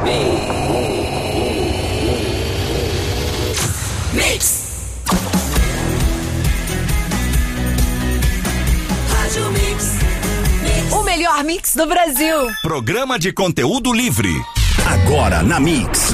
Mix. O melhor mix do Brasil. Programa de conteúdo livre. Agora na Mix.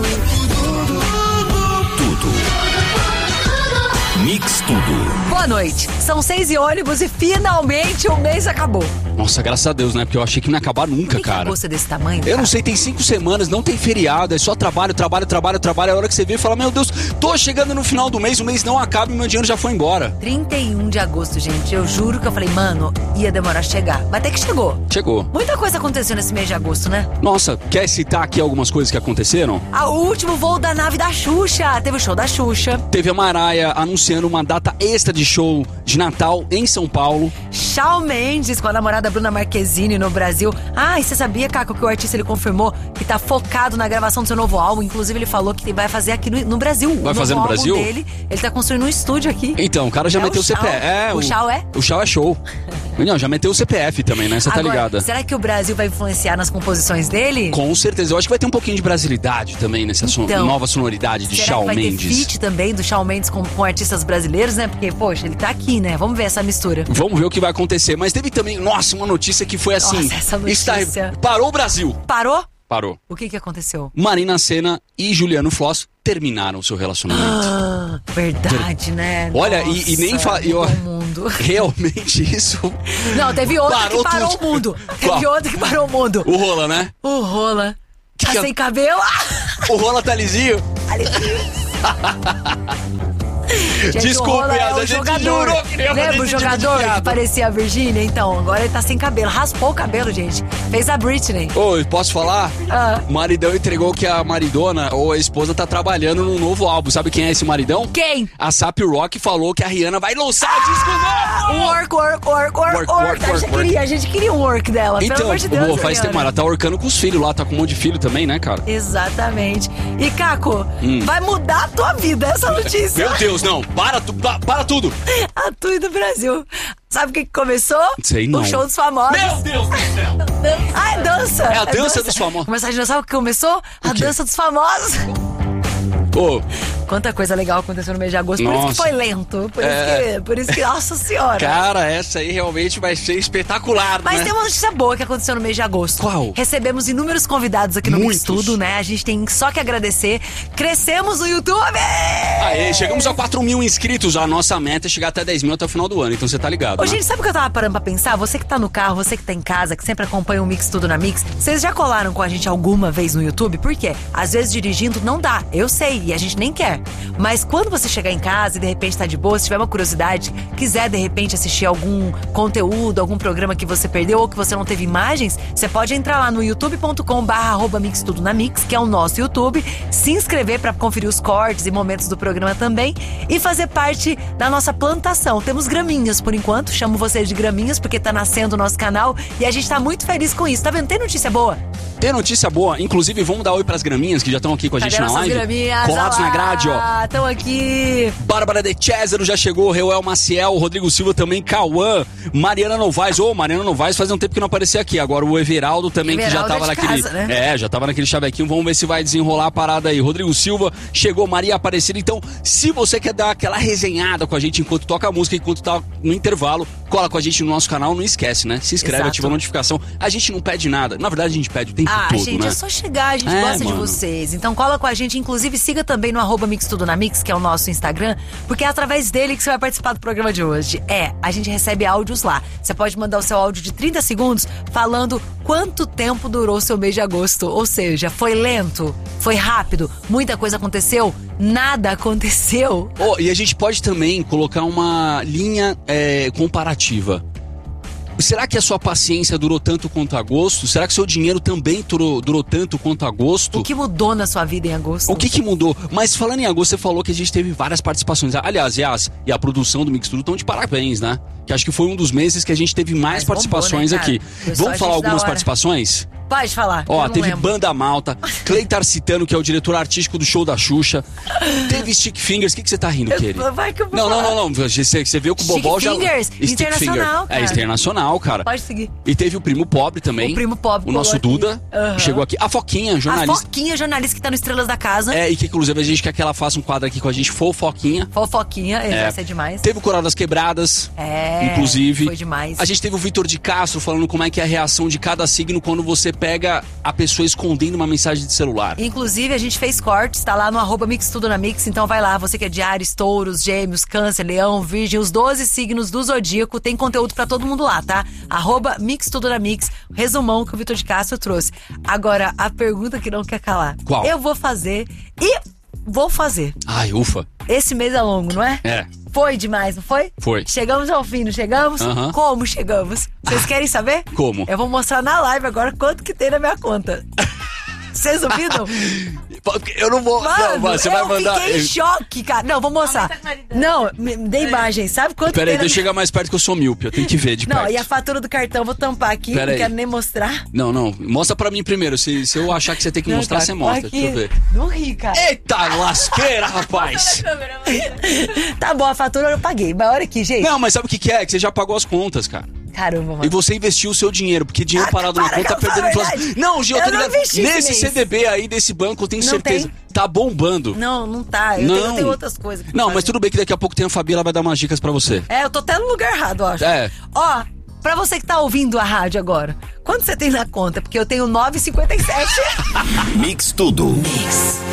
Mix Tudo. Boa noite. São 6 e ônibus e finalmente o mês acabou. Nossa, graças a Deus, né? Porque eu achei que não ia acabar nunca, Por que cara. Que agosto é desse tamanho, Eu cara? não sei, tem 5 semanas, não tem feriado, é só trabalho. A hora que você vê e fala, meu Deus, tô chegando no final do mês, o mês não acaba e meu dinheiro já foi embora. 31 de agosto, gente. Eu juro que eu falei, mano, ia demorar a chegar. Mas até que chegou. Chegou. Muita coisa aconteceu nesse mês de agosto, né? Nossa, quer citar aqui algumas coisas que aconteceram? O último voo da nave da Xuxa. Teve o show da Xuxa. Teve a Mariah anunciando uma data extra de show de Natal em São Paulo. Shawn Mendes com a namorada Bruna Marquezine no Brasil. E você sabia, Caco, que o artista ele confirmou que tá focado na gravação do seu novo álbum? Inclusive ele falou que vai fazer aqui no Brasil. Vai fazer no álbum Brasil? Dele, ele tá construindo um estúdio aqui. Então, o cara já meteu o Shawn. CPF. O Shawn é? O Shawn é show. Não, já meteu o CPF também, né? Você tá Agora, ligada? será que o Brasil vai influenciar nas composições dele? Com certeza. Eu acho que vai ter um pouquinho de brasilidade também nessa nova sonoridade de será Shawn que vai Mendes. ter feat também do Shawn Mendes com artistas brasileiros, né? Porque, poxa, ele tá aqui, né? Vamos ver essa mistura. Vamos ver o que vai acontecer. Mas teve também, nossa, uma notícia que foi assim. Nossa, essa notícia. Parou o Brasil. Parou? Parou. O que aconteceu? Marina Sena e Juliano Floss terminaram seu relacionamento. Verdade, né? Olha, Nossa, e nem mudou o mundo. Realmente isso. Não, teve outro Parou que parou tudo. o mundo. Qual? Teve outro que parou o mundo. O Rola, né? O Rola. Que Tá que é? sem cabelo. O Rola tá lisinho. Gente, Desculpe, o Rola é a o gente jogador. jurou que não ia fazer Lembra o esse tipo de jogador que piada. parecia a Virgínia? Então, agora ele tá sem cabelo. Raspou o cabelo, gente. Fez a Britney. Ô, posso falar? O maridão entregou que a maridona ou a esposa tá trabalhando num novo álbum. Sabe quem é esse maridão? Quem? A Sap Rock falou que a Rihanna vai lançar o disco novo! A gente queria um work dela, pelo Então, amor de Deus. faz tempo, ela tá orcando com os filhos lá, tá com um monte de filho também, né, cara? Exatamente. E, Caco, vai mudar a tua vida essa notícia. Meu Deus, não, para tudo! A tua e do Brasil. Sabe o que começou? Sei não. O show dos famosos. Meu Deus do céu! É dança. É a dança dos famosos. Mas sabe o que começou? A dança dos famosos. Ô, Quanta coisa legal aconteceu no mês de agosto. Por isso que Nossa. foi lento. Por isso que, nossa senhora. cara, essa aí realmente vai ser espetacular, Mas né? tem uma notícia boa que aconteceu no mês de agosto. Qual? Recebemos inúmeros convidados aqui no Mix Muitos. Tudo, né? A gente tem só que agradecer. Crescemos no YouTube! Aê, chegamos a 4 mil inscritos. A nossa meta é chegar até 10 mil até o final do ano, então você tá ligado, Ô, né? gente, sabe o que eu tava parando pra pensar? Você que tá no carro, você que tá em casa, que sempre acompanha o Mix Tudo na Mix, vocês já colaram com a gente alguma vez no YouTube? Por quê? Às vezes dirigindo não dá, eu sei, e a gente nem quer. Mas quando você chegar em casa e de repente tá de boa, se tiver uma curiosidade, quiser de repente assistir algum conteúdo, algum programa que você perdeu ou que você não teve imagens, você pode entrar lá no youtube.com/mixtudonamix, que é o nosso YouTube, se inscrever pra conferir os cortes e momentos do programa também e fazer parte da nossa plantação. Temos graminhas por enquanto, chamo vocês de graminhas porque tá nascendo o nosso canal e a gente tá muito feliz com isso. Tá vendo? Tem notícia boa? Tem notícia boa, inclusive vamos dar oi pras graminhas que já estão aqui com a gente na nossas live. graminhas? Colados na grade, ó. Estão aqui. Bárbara de Césaro já chegou, Reuel Maciel, Rodrigo Silva também, Cauã, Mariana Novaes. Mariana Novaes faz um tempo que não aparecia aqui. Agora o Everaldo também, que já tava é de naquele. casa, né? Já tava naquele chavequinho. Vamos ver se vai desenrolar a parada aí. Rodrigo Silva chegou, Maria Aparecida. Então, se você quer dar aquela resenhada com a gente enquanto toca a música, enquanto tá no intervalo, cola com a gente no nosso canal, não esquece, né? Se inscreve, Exato. ativa a notificação. A gente não pede nada. Na verdade, a gente pede o tempo todo, Gente, né? é só chegar, a gente gosta de mano. vocês. Então cola com a gente, inclusive siga também no @mixtudonamix, que é o nosso Instagram, porque é através dele que você vai participar do programa de hoje. A gente recebe áudios lá. Você pode mandar o seu áudio de 30 segundos falando quanto tempo durou o seu mês de agosto. Ou seja, foi lento, foi rápido, muita coisa aconteceu, nada aconteceu. E a gente pode também colocar uma linha comparativa. Será que a sua paciência durou tanto quanto agosto? Será que seu dinheiro também durou tanto quanto agosto? O que mudou na sua vida em agosto? O que mudou? Mas falando em agosto, você falou que a gente teve várias participações. Aliás, e a produção do Mix Tudo estão de parabéns, né? Que acho que foi um dos meses que a gente teve mais participações bombou, né, aqui. cara? Pessoal, Vamos falar gente da algumas hora. participações? Pode falar. Ó, eu não teve lembro. Banda Malta, Clay Tarcitano, que é o diretor artístico do show da Xuxa. Teve Stick Fingers. O que você tá rindo, querido? Vai que eu vou Não. falar. Você viu que o Stick Bobó já... Fingers? Internacional, cara. É, internacional, cara. Pode seguir. E teve o Primo Pobre também. O Primo Pobre O nosso colou Duda. aqui. Aham. Chegou aqui. A Foquinha, jornalista. A Foquinha, jornalista que tá no Estrelas da Casa. É, e que inclusive a gente quer que ela faça um quadro aqui com a gente, Fofoquinha. Fofoquinha, vai ser demais. Teve o Coral das Quebradas, inclusive. Foi demais. A gente teve o Vitor de Castro falando como é que é a reação de cada signo quando você pega a pessoa escondendo uma mensagem de celular. Inclusive, a gente fez cortes, tá lá no @Mix Tudo na Mix, então vai lá, você que é de Áries, Touros, Gêmeos, Câncer, Leão, Virgem, os 12 signos do Zodíaco, tem conteúdo pra todo mundo lá, tá? @Mix Tudo na Mix, resumão que o Vitor de Castro trouxe. Agora, a pergunta que não quer calar. Qual? Eu vou fazer e vou fazer. Ai, ufa. Esse mês é longo, não é? É. Foi demais, não foi? Foi. Chegamos ao fim, não chegamos? Aham. Como chegamos? Vocês querem saber? Como? Eu vou mostrar na live agora quanto que tem na minha conta. Vocês ouviram? Eu não vou. Mano, não, você vai mandar. Eu fiquei em choque, cara. Não, vou mostrar. Não, me dê imagem. Sabe quanto Peraí, tem deixa eu chegar mais perto que eu sou míope. Eu tenho que ver de perto. Não, e a fatura do cartão, vou tampar aqui. Pera Não aí. quero nem mostrar. Não. Mostra pra mim primeiro. Se eu achar que você tem que Não, mostrar, cara, você mostra. aqui. Deixa eu ver. Não ri, cara. Eita lasqueira, rapaz! Tá bom, a fatura eu paguei. Mas olha aqui, gente. Não, mas sabe o que é? Que você já pagou as contas, cara. Caramba, mano. E você investiu o seu dinheiro, porque dinheiro parado na para, conta tá não fala perdendo a inflação. verdade. Não, Gil, eu tô Eu não ligado. investi esse Nesse mês. CDB aí desse banco, eu tenho Não certeza. tem. Tá bombando. Não tá. Eu tenho outras coisas. Não, mas tudo bem que daqui a pouco tem a Fabi, ela vai dar umas dicas pra você. É, eu tô até no lugar errado, eu acho. É. Ó, pra você que tá ouvindo a rádio agora, quanto você tem na conta? Porque eu tenho 9,57. Mix Tudo.